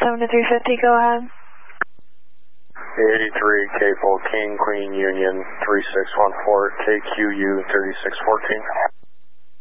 7 to 350, go ahead. 83, K-Fold King, Queen Union, 3614, KQU 3614.